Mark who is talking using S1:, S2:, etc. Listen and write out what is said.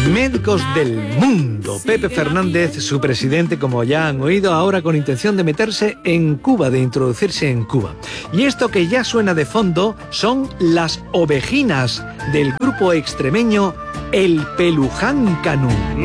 S1: Médicos del mundo. Pepe Fernández, su presidente, como ya han oído, ahora con intención de meterse en Cuba, de introducirse en Cuba. Y esto que ya suena de fondo son las ovejinas del grupo extremeño El Peluján Canú.